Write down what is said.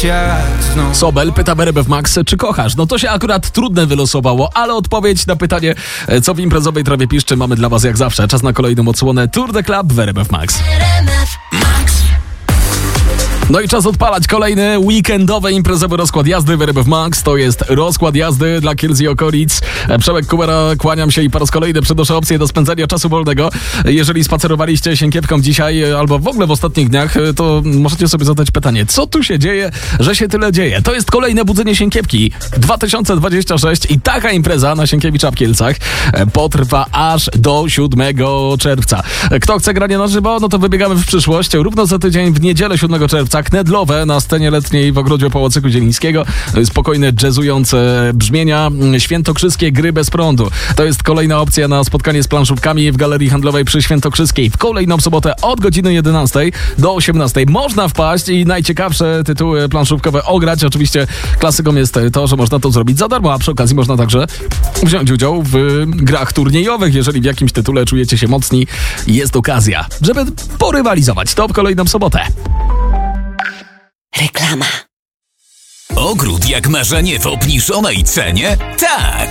Sobel pyta w RMF Max, czy kochasz? No to się akurat trudne wylosowało, ale odpowiedź na pytanie, co w imprezowej trawie piszczy, mamy dla was jak zawsze. Czas na kolejną odsłonę Tour de Club w RMF Max. No i czas odpalać kolejny weekendowy imprezowy rozkład jazdy w RMF Max. To jest rozkład jazdy dla Kielc i okolic. Przemek Kubera, kłaniam się i po raz kolejny przynoszę opcję do spędzania czasu wolnego. Jeżeli spacerowaliście Sienkiewką dzisiaj albo w ogóle w ostatnich dniach, to możecie sobie zadać pytanie, co tu się dzieje, że się tyle dzieje? To jest kolejne Budzenie Sienkiewki 2026 i taka impreza na Sienkiewicza w Kielcach potrwa aż do 7 czerwca. Kto chce granie na żywo, no to wybiegamy w przyszłość. Równo za tydzień w niedzielę 7 czerwca knedlowe na scenie letniej w ogrodzie Pałacyku Zielińskiego. Spokojne, jazzujące brzmienia, świętokrzyskie gry bez prądu. To jest kolejna opcja na spotkanie z planszówkami w Galerii Handlowej przy Świętokrzyskiej. W kolejną sobotę od godziny 11 do 18 można wpaść i najciekawsze tytuły planszówkowe ograć. Oczywiście klasyką jest to, że można to zrobić za darmo, a przy okazji można także wziąć udział w grach turniejowych. Jeżeli w jakimś tytule czujecie się mocni, jest okazja, żeby porywalizować. To w kolejną sobotę. Reklama. Ogród jak marzenie w obniżonej cenie? Tak!